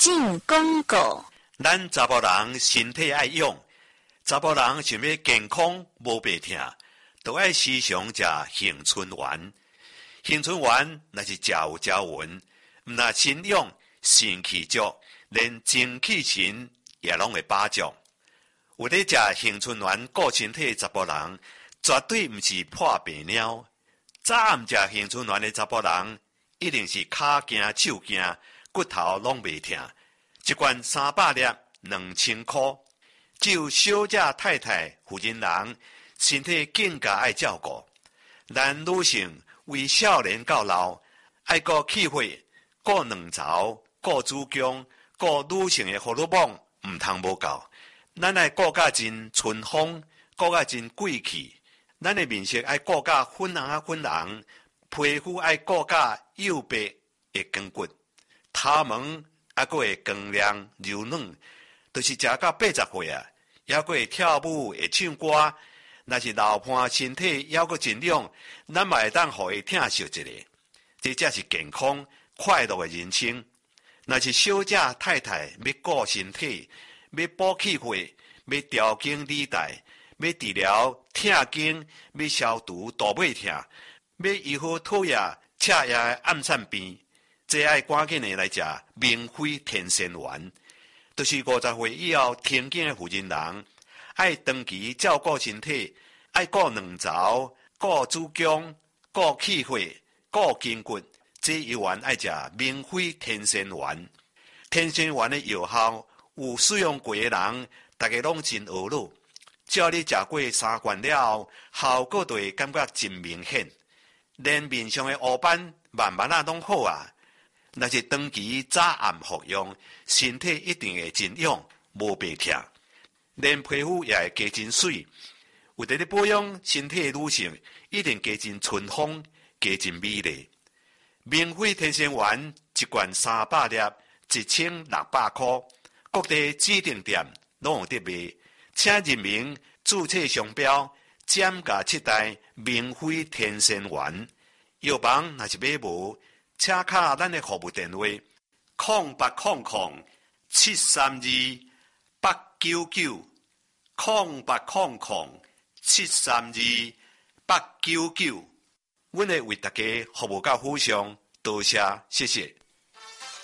进广告。 咱查甫人身体爱养，查甫人想要健康无白痛，就爱时常食杏春丸。杏春丸若是食有条纹，毋但身养肾气足，连精气神也拢会把足。有咧食杏春丸顾身体的查甫人，绝对毋是破病鸟。早暗食杏春丸的查甫人，一定是骹惊手惊，骨头拢袂痛。一罐300粒，2000块。只有小姐太太妇人人，身体更加爱照顾。咱女性为少年到老，爱顾气血，顾卵巢，顾子宫，顾女性的荷尔蒙，毋通无够。咱爱顾甲真春风，顾甲真贵气。咱的面色爱顾甲粉红，皮肤爱顾甲幼白会光骨，头毛还佫会光亮柔软。就是食到80岁啊，还佫会跳舞会唱歌。若是老伴身体还佫真亮，咱嘛会当互伊疼惜一下。这才是健康快乐的人生。若是小姐太太要顾身体，要补气血，要调经理带，要治疗痛经，要消除大尾痛，要医好讨厌赤夜的暗散病，这爱赶紧的来食明辉天仙丸。就是50岁以后停经的妇人人，爱长期照顾身体，爱顾卵巢、顾子宫、顾气血、顾筋骨，这一丸爱食明辉天仙丸。天仙丸的药效，有使用过的人，大家拢真懊恼。只要你食过3罐了后，效果就会感觉真明显，连面上的乌斑慢慢啊拢好啊。若是长期早暗服用，身体一定会真养，无白痛，连皮肤也会加真水。有在咧保养身体的女性，一定加真春风，加真美丽。明辉天仙丸一罐300粒，1600块，各地指定店拢有得卖。请认明注册商标，减价7代明辉天仙丸。药房若是买无，请卡咱的服务电话：0800-732-899，0800-732-899。阮会为大家服务到府上，多谢，谢谢。